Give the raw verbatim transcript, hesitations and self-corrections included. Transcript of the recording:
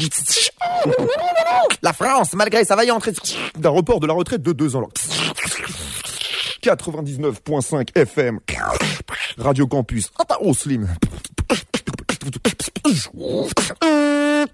La France, malgré sa vaillante d'un report de la retraite de deux ans. quatre-vingt-dix-neuf virgule cinq F M. Radio Campus. Oh, slim.